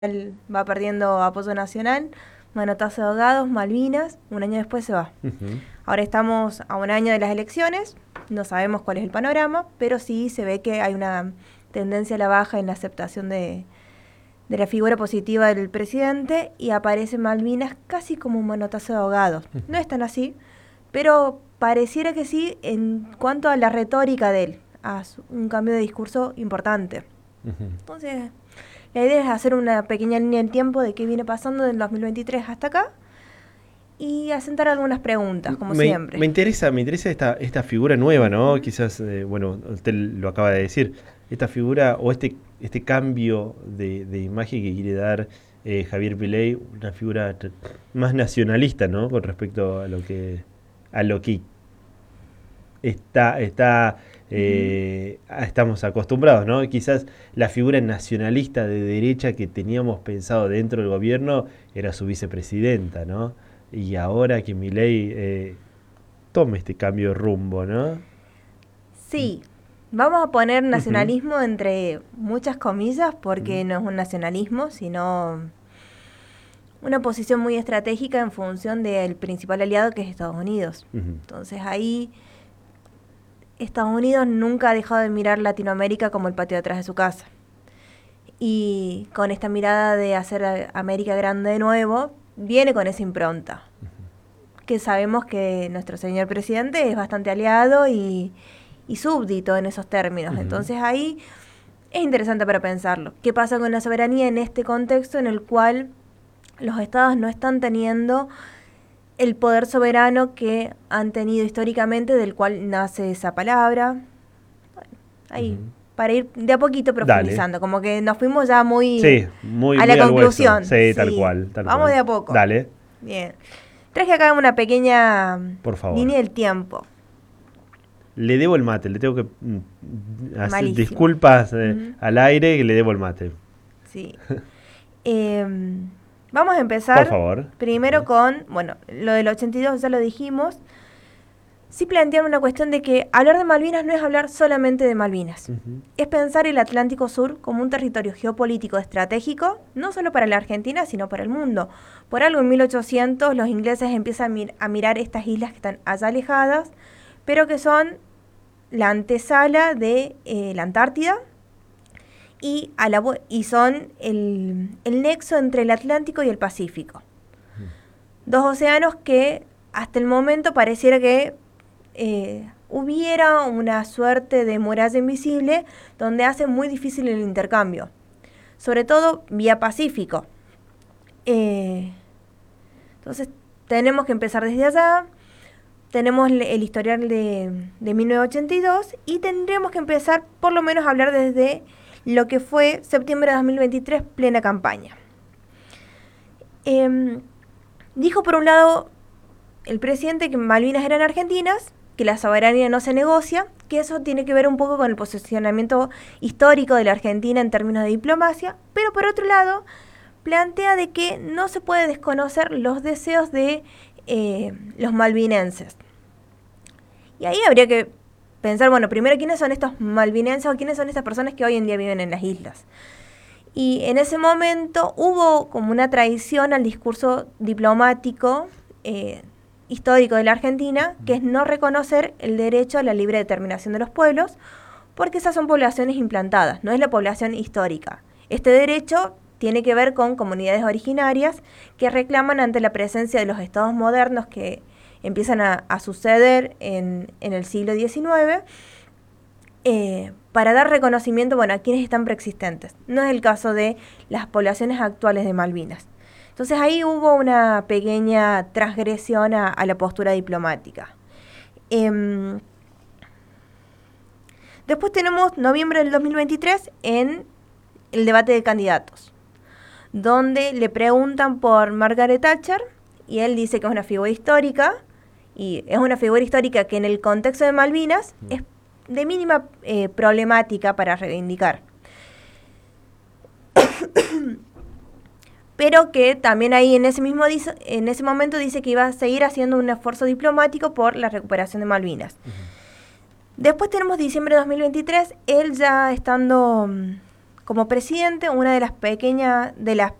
va perdiendo apoyo nacional, manotazo de ahogados, Malvinas, un año después se va. Ahora estamos a un año de las elecciones, no sabemos cuál es el panorama, pero sí se ve que hay una tendencia a la baja en la aceptación de la figura positiva del presidente y aparece Malvinas casi como un manotazo de ahogados. No es tan así, pero pareciera que sí en cuanto a la retórica de él, a un cambio de discurso importante. Entonces, la idea es hacer una pequeña línea del tiempo de qué viene pasando del 2023 hasta acá y asentar algunas preguntas, como siempre. Me interesa esta figura nueva, ¿no? Quizás, bueno, usted lo acaba de decir, esta figura o este cambio de imagen que quiere dar Javier Milei, una figura más nacionalista, ¿no? Con respecto a lo que estamos acostumbrados, ¿no? Quizás la figura nacionalista de derecha que teníamos pensado dentro del gobierno era su vicepresidenta, ¿no? Y ahora que Milei tome este cambio de rumbo, ¿no? Sí, vamos a poner nacionalismo entre muchas comillas porque no es un nacionalismo, sino una posición muy estratégica en función del principal aliado que es Estados Unidos. Entonces ahí Estados Unidos nunca ha dejado de mirar Latinoamérica como el patio de atrás de su casa. Y con esta mirada de hacer América grande de nuevo, viene con esa impronta. Que sabemos que nuestro señor presidente es bastante aliado y súbdito en esos términos. Entonces ahí es interesante para pensarlo. ¿Qué pasa con la soberanía en este contexto en el cual los estados no están teniendo el poder soberano que han tenido históricamente, del cual nace esa palabra? Bueno, ahí, para ir de a poquito profundizando. Dale. Como que nos fuimos ya muy a la conclusión. Sí, tal cual. Vamos de a poco. Dale. Bien. Traje acá una pequeña línea del tiempo. Le debo el mate, le tengo que hacer disculpas al aire, que le debo el mate. Sí. Vamos a empezar, por favor, primero con, bueno, lo del 82 ya lo dijimos. Sí plantean una cuestión de que hablar de Malvinas no es hablar solamente de Malvinas. Es pensar el Atlántico Sur como un territorio geopolítico estratégico, no solo para la Argentina, sino para el mundo. Por algo en 1800 los ingleses empiezan a mirar estas islas que están allá alejadas, pero que son la antesala de la Antártida y son el nexo entre el Atlántico y el Pacífico. Dos océanos que hasta el momento pareciera que hubiera una suerte de muralla invisible donde hace muy difícil el intercambio, sobre todo vía Pacífico. Entonces tenemos que empezar desde allá. Tenemos el historial de 1982 y tendremos que empezar por lo menos a hablar desde lo que fue septiembre de 2023, plena campaña. Dijo por un lado el presidente que Malvinas eran argentinas, que la soberanía no se negocia, que eso tiene que ver un poco con el posicionamiento histórico de la Argentina en términos de diplomacia, pero por otro lado plantea de que no se puede desconocer los deseos de los malvinenses. Y ahí habría que pensar, bueno, primero, ¿quiénes son estos malvinenses o quiénes son estas personas que hoy en día viven en las islas? Y en ese momento hubo como una traición al discurso diplomático histórico de la Argentina, que es no reconocer el derecho a la libre determinación de los pueblos, porque esas son poblaciones implantadas, no es la población histórica. Este derecho tiene que ver con comunidades originarias que reclaman ante la presencia de los estados modernos que empiezan a suceder en el siglo XIX, para dar reconocimiento, bueno, a quienes están preexistentes. No es el caso de las poblaciones actuales de Malvinas. Entonces ahí hubo una pequeña transgresión a la postura diplomática. Después tenemos noviembre del 2023 en el debate de candidatos, donde le preguntan por Margaret Thatcher y él dice que es una figura histórica, y es una figura histórica que en el contexto de Malvinas es de mínima problemática para reivindicar. Pero que también ahí en ese momento dice que iba a seguir haciendo un esfuerzo diplomático por la recuperación de Malvinas. Después tenemos diciembre de 2023, él ya estando como presidente, una de las